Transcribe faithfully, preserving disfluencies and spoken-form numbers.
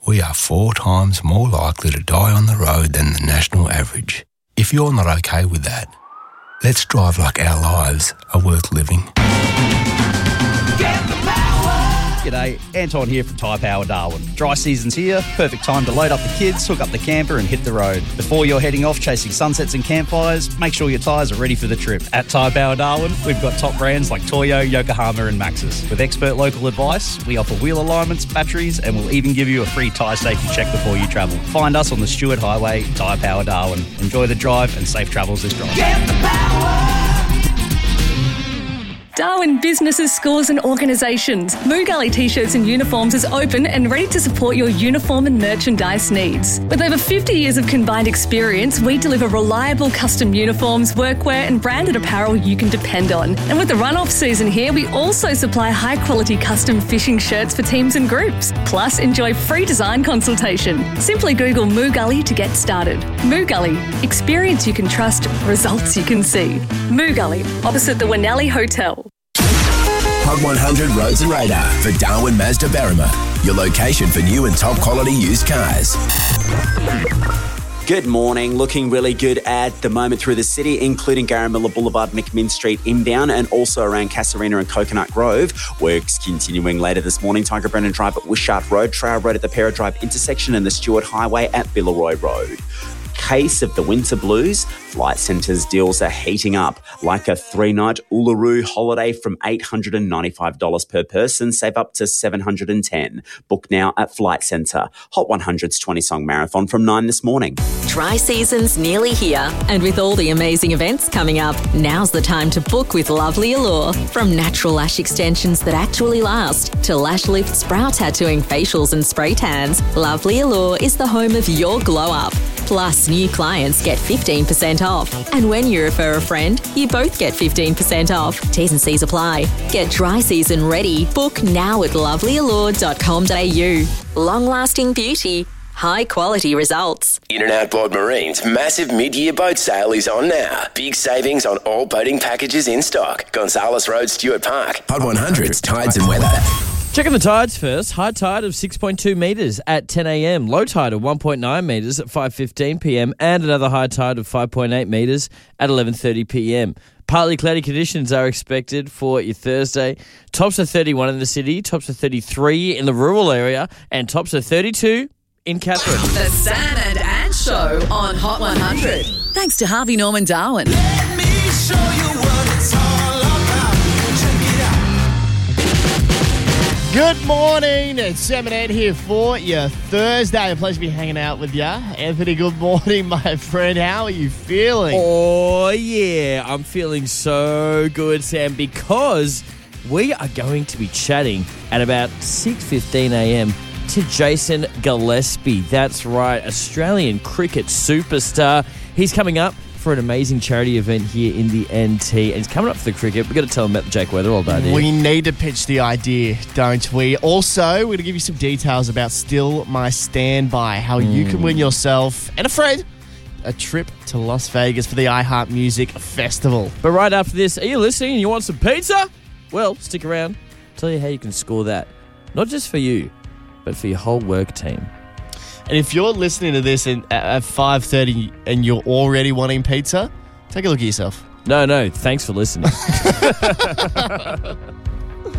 we are four times more likely to die on the road than the national average. If you're not okay with that, let's drive like our lives are worth living. Get the power! G'day, Anton here from Tyre Power Darwin. Dry season's here, perfect time to load up the kids, hook up the camper and hit the road. Before you're heading off chasing sunsets and campfires, make sure your tyres are ready for the trip. At Tyre Power Darwin, we've got top brands like Toyo, Yokohama and Maxxis. With expert local advice, we offer wheel alignments, batteries and we'll even give you a free tyre safety check before you travel. Find us on the Stewart Highway, Tyre Power Darwin. Enjoy the drive and safe travels this drive. Get the power! Darwin Businesses, Schools and Organisations. Moo Gully T-shirts and uniforms is open and ready to support your uniform and merchandise needs. With over fifty years of combined experience, we deliver reliable custom uniforms, workwear and branded apparel you can depend on. And with the run-off season here, we also supply high-quality custom fishing shirts for teams and groups. Plus, enjoy free design consultation. Simply Google Moo Gully to get started. Moo Gully. Experience you can trust, results you can see. Moo Gully, opposite the Winnelli Hotel. Hot one hundred Roads and Radar for Darwin Mazda Berrima, your location for new and top quality used cars. Good morning. Looking really good at the moment through the city, including Garramilla Boulevard, McMinn Street inbound and also around Casuarina and Coconut Grove. Works continuing later this morning. Tiger Brennan Drive at Wishart Road, Trail Road at the Pera Drive intersection and the Stewart Highway at Billaroy Road. Case of the winter blues, Flight Centre's deals are heating up. Like a three-night Uluru holiday from eight hundred ninety-five dollars per person, save up to seven hundred ten dollars. Book now at Flight Centre. Hot one hundred's twenty-song marathon from nine this morning. Dry season's nearly here, and with all the amazing events coming up, now's the time to book with Lovely Allure. From natural lash extensions that actually last to lash lifts, brow tattooing, facials and spray tans, Lovely Allure is the home of your glow up. Plus, new clients get fifteen percent off. And when you refer a friend, you both get fifteen percent off. T's and C's apply. Get dry season ready. Book now at lovely allure dot com dot a u. Long-lasting beauty, high-quality results. In and Outboard Marine's massive mid-year boat sale is on now. Big savings on all boating packages in stock. Gonzales Road, Stewart Park. Hot one hundred's Tides and Weather. Checking the tides first. High tide of six point two metres at ten a.m. Low tide of one point nine metres at five fifteen p.m. and another high tide of five point eight metres at eleven thirty p.m. Partly cloudy conditions are expected for your Thursday. Tops are thirty-one in the city, tops are thirty-three in the rural area, and tops are thirty-two in Catherine. The Sam and Ann Show on Hot one hundred. Thanks to Harvey Norman Darwin. Let me show you what it's all about. Check it out. Good morning, it's Sam and Ed here for your Thursday. A pleasure to be hanging out with you. Anthony, good morning, my friend. How are you feeling? Oh, yeah. I'm feeling so good, Sam, because we are going to be chatting at about six fifteen a.m. to Jason Gillespie. That's right, Australian cricket superstar. He's coming up for an amazing charity event here in the N T. And he's coming up for the cricket. We've got to tell him about the Jake Weather all day. Dude. We need to pitch the idea, don't we? Also, we're going to give you some details about Still My Standby, how mm. you can win yourself and a friend a trip to Las Vegas for the iHeart Music Festival. But right after this, are you listening and you want some pizza? Well, stick around. I'll tell you how you can score that. Not just for you, but for your whole work team. And if you're listening to this in, at five thirty and you're already wanting pizza, take a look at yourself. No, no, thanks for listening.